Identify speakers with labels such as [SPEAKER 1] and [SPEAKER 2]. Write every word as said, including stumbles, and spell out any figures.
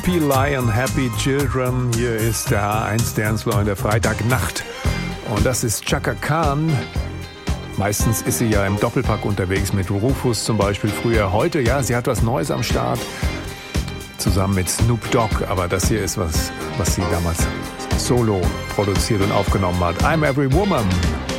[SPEAKER 1] Happy Lion, Happy Children. Hier ist der H eins Dancefloor in der Freitagnacht. Und das ist Chaka Khan. Meistens ist sie ja im Doppelpack unterwegs mit Rufus zum Beispiel früher. Heute, ja, sie hat was Neues am Start. Zusammen mit Snoop Dogg. Aber das hier ist was, was sie damals solo produziert und aufgenommen hat. I'm Every Woman.